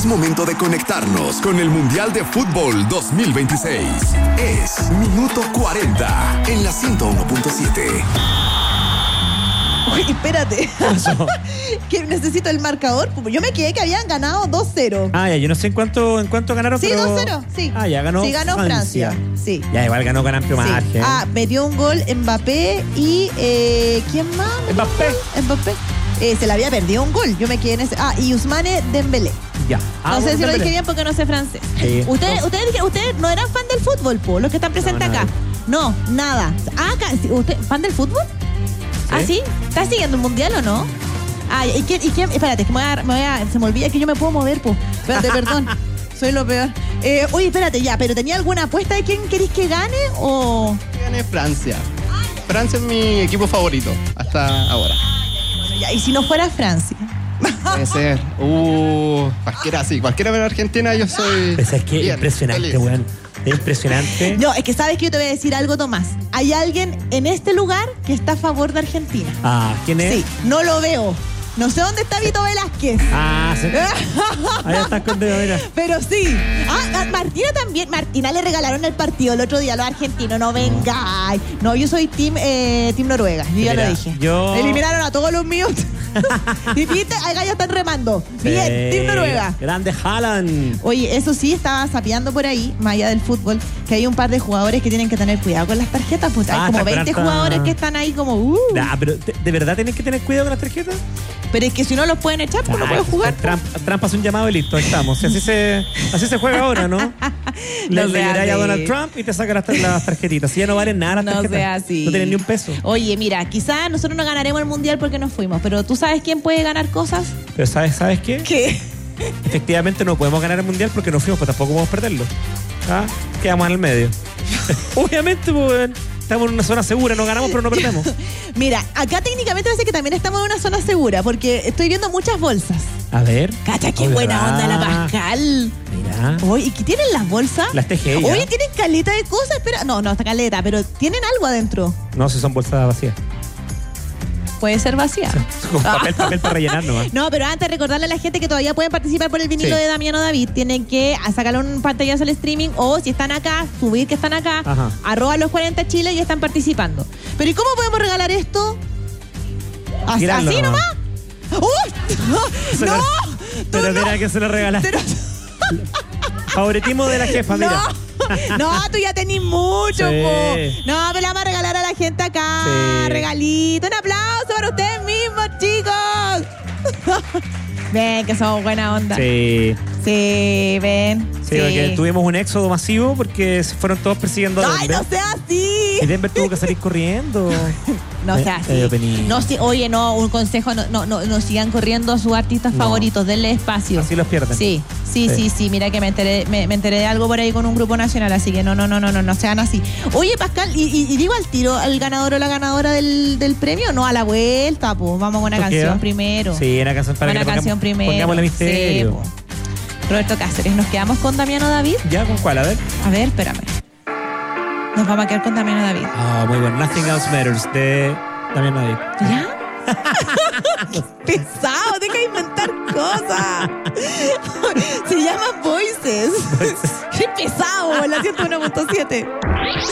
Es momento de conectarnos con el Mundial de Fútbol 2026. Es Minuto 40 en la 101.7. Uy, espérate. Que necesito el marcador. Yo me quedé que habían ganado 2-0. Ah, ya, yo no sé en cuánto ganaron. Sí, pero... 2-0, sí. Ah, ya ganó. Sí, ganó Francia. Sí. Ya, igual ganó con amplio margen. Sí. Ah, metió un gol Mbappé y ¿quién más? Mbappé. Se le había perdido un gol. Yo me quedé en ese. Ah, y Ousmane Dembélé. Ya. No sé si lo dije bien porque no sé francés. Sí. Ustedes no eran fan del fútbol, po, los que están presentes acá. No, nada. Ah, ¿usted fan del fútbol? ¿Sí? ¿Ah, sí? ¿Estás siguiendo el mundial o no? Ah, ¿y quién? Espérate, que se me olvida que yo me puedo mover, po. Espérate, perdón. Soy lo peor. Oye, espérate, ya, pero ¿tenía alguna apuesta de quién queréis que gane o...? Gane Francia. Francia es mi equipo favorito hasta ahora. Bueno, ya, ¿y si no fuera Francia? Puede ser. Cualquiera sí. Cualquiera menos Argentina, yo soy... Pues es que bien, impresionante, feliz. weón. Es impresionante. No, es que sabes que yo te voy a decir algo, Tomás. Hay alguien en este lugar que está a favor de Argentina. Ah, ¿quién es? Sí, no lo veo. No sé dónde está Vito Velázquez. Ah, sí. Ahí está escondido, mira. Pero sí. Ah, Martina también. Martina le regalaron el partido el otro día a los argentinos. No venga. No, yo soy team Noruega. Yo ya lo dije. Eliminaron a todos los míos. Y viste, acá ya están remando. Bien, team Noruega. Grande Haaland. Oye, eso sí, estaba sapeando por ahí, más allá del fútbol, que hay un par de jugadores que tienen que tener cuidado con las tarjetas. Pues hay como 20 jugadores que están ahí como... Pero ¿de verdad tienen que tener cuidado con las tarjetas? Pero es que si no los pueden echar, pues no pueden jugar. Trump hace un llamado y listo, ahí estamos. Así se juega ahora, ¿no? Le llegará a Donald Trump y te saca las tarjetitas. Si ya no valen nada las tarjetas. No sea así. No tienen ni un peso. Oye, mira, quizás nosotros no ganaremos el mundial porque nos fuimos, pero ¿tú sabes quién puede ganar cosas? Pero ¿sabes qué? ¿Qué? Efectivamente no podemos ganar el mundial porque nos fuimos, pero tampoco podemos perderlo. ¿Ah? Quedamos en el medio. Obviamente, pues... Estamos en una zona segura, no ganamos pero no perdemos. Mira, acá técnicamente parece que también estamos en una zona segura porque estoy viendo muchas bolsas. A ver. Cacha, qué buena onda la Pascal. Mira. Oye, ¿y qué tienen las bolsas? Las TGI. Oye, tienen caleta de cosas, espera. No está caleta, pero tienen algo adentro. No, si son bolsas vacías. Puede ser vacía. Con papel para rellenar nomás. No, pero antes recordarle a la gente que todavía pueden participar por el vinilo de Damiano David. Tienen que sacarle un pantallazo al streaming o si están acá, subir que están acá, @los40 Chile y están participando. Pero ¿y cómo podemos regalar esto? ¿Así nomás? ¡No! Pero mira que se lo regalaste. Favoritismo de la jefa, mira. No, tú ya tenés mucho, sí. po. No, pero le vamos a regalar a la gente acá. Sí. Regalito. Un aplauso para ustedes mismos, chicos. Ven, que somos buena onda. Sí. Sí, ven. Sí, porque tuvimos un éxodo masivo porque se fueron todos persiguiendo a Denver. ¡Ay, no sea así! Y Denver tuvo que salir corriendo. No sea así. No, oye, no, un consejo, no sigan corriendo a sus artistas favoritos, denle espacio. Así los pierden. Sí. Mira que me enteré de algo por ahí con un grupo nacional, así que no sean así. Oye, Pascal, y digo al tiro al ganador o la ganadora del premio, no a la vuelta, pues vamos con una canción primero. Sí, una canción para una canción primero. Pongámosle misterio. Sí, Roberto Cáceres, ¿nos quedamos con Damiano David? ¿Ya? ¿Con cuál? A ver, espérame. Nos vamos a quedar con Damiano David. Ah, muy bueno. Nothing Else Matters de Damiano David. ¿Ya? Pesado, deja de inventar cosas. Se llama Voices. Qué pesado, la 101.7.